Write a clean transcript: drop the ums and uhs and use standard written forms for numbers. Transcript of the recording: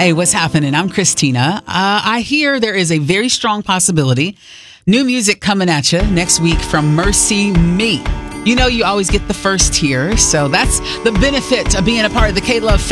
Hey, what's happening? I'm Christina. I hear there is a very strong possibility. New music coming at you next week from Mercy Me. You know, you always get the first here. So that's the benefit of being a part of the K-Love family.